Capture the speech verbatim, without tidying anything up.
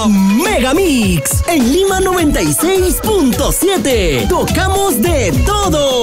Megamix en Lima noventa y seis punto siete. Tocamos de todo.